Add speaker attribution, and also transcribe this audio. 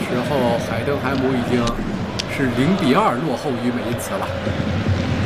Speaker 1: 时候，海登海姆已经是0-2落后于美因茨了。